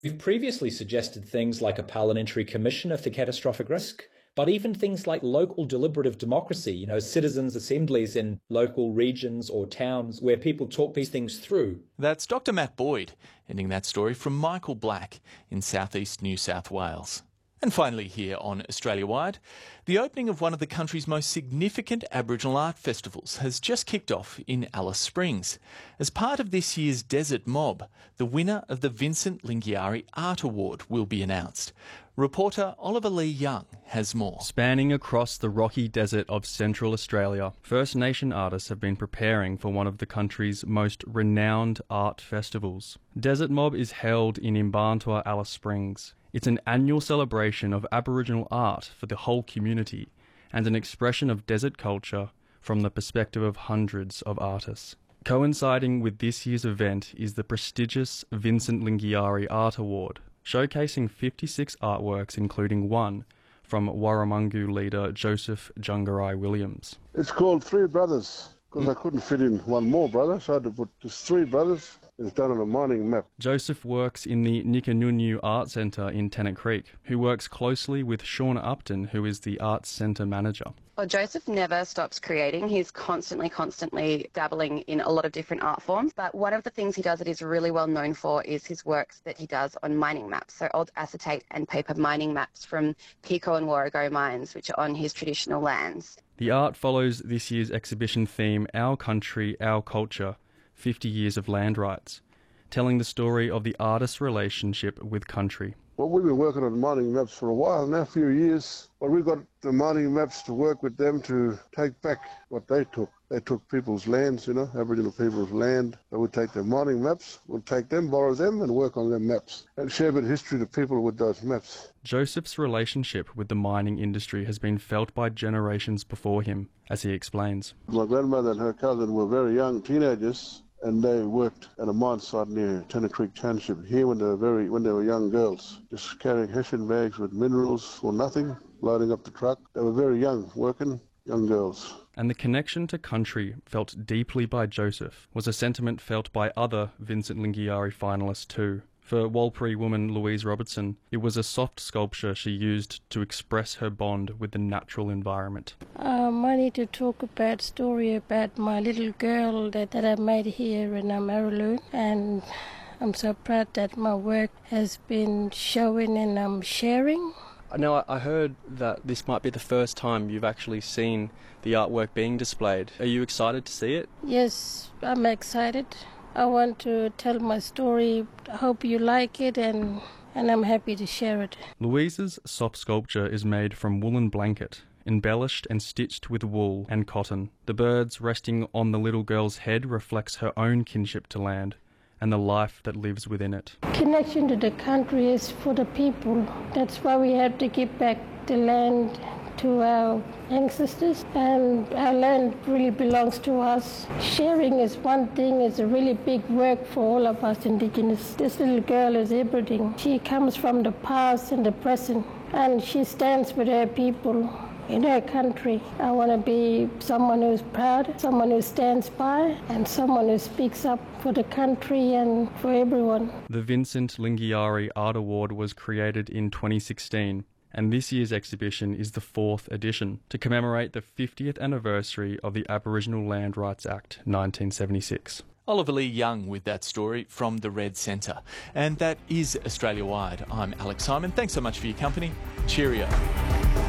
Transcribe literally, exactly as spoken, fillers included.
We've previously suggested things like a parliamentary commissioner for catastrophic risk, but even things like local deliberative democracy, you know, citizens' assemblies in local regions or towns where people talk these things through. That's Doctor Matt Boyd, ending that story from Michael Black in southeast New South Wales. And finally here on Australia Wide, the opening of one of the country's most significant Aboriginal art festivals has just kicked off in Alice Springs. As part of this year's Desert Mob, the winner of the Vincent Lingiari Art Award will be announced. Reporter Oliver Lee Young has more. Spanning across the rocky desert of Central Australia, First Nation artists have been preparing for one of the country's most renowned art festivals. Desert Mob is held in Imbantua, Alice Springs. It's an annual celebration of Aboriginal art for the whole community and an expression of desert culture from the perspective of hundreds of artists. Coinciding with this year's event is the prestigious Vincent Lingiari Art Award, showcasing fifty-six artworks, including one from Warramungu leader Joseph Jungarai Williams. It's called Three Brothers, because I couldn't fit in one more brother, so I had to put just three brothers. It's done on a mining map. Joseph works in the Nikanunu Art Centre in Tennant Creek, who works closely with Sean Upton, who is the Arts Centre manager. Well, Joseph never stops creating. He's constantly, constantly dabbling in a lot of different art forms. But one of the things he does that he's really well known for is his works that he does on mining maps. So old acetate and paper mining maps from Pico and Warrego mines, which are on his traditional lands. The art follows this year's exhibition theme, Our Country, Our Culture, fifty years of land rights, telling the story of the artist's relationship with country. Well, we've been working on mining maps for a while now, a few years. But we've got the mining maps to work with them to take back what they took. They took people's lands, you know, Aboriginal people's land. So we take their mining maps, we'll take them, borrow them, and work on their maps and share a bit of history to people with those maps. Joseph's relationship with the mining industry has been felt by generations before him, as he explains. My grandmother and her cousin were very young teenagers, and they worked at a mine site near Tennant Creek Township here when they were very when they were young girls, just carrying hessian bags with minerals for nothing, loading up the truck. They were very young, working, young girls. And the connection to country felt deeply by Joseph was a sentiment felt by other Vincent Lingiari finalists too. For Warlpiri woman Louise Robertson, it was a soft sculpture she used to express her bond with the natural environment. Um, I need to talk about a story about my little girl that, that I made here in um, Araloon, and I'm so proud that my work has been showing and um, sharing. Now, I heard that this might be the first time you've actually seen the artwork being displayed. Are you excited to see it? Yes, I'm excited. I want to tell my story. I hope you like it, and, and I'm happy to share it. Louise's soft sculpture is made from woolen blanket, embellished and stitched with wool and cotton. The birds resting on the little girl's head reflects her own kinship to land and the life that lives within it. Connection to the country is for the people. That's why we have to give back the land to our ancestors, and our land really belongs to us. Sharing is one thing, it's a really big work for all of us Indigenous. This little girl is everything. She comes from the past and the present, and she stands with her people in her country. I want to be someone who's proud, someone who stands by, and someone who speaks up for the country and for everyone. The Vincent Lingiari Art Award was created in twenty sixteen. And this year's exhibition is the fourth edition to commemorate the fiftieth anniversary of the Aboriginal Land Rights Act nineteen seventy-six. Oliver Lee Young with that story from the Red Centre. And that is Australia Wide. I'm Alex Simon. Thanks so much for your company. Cheerio.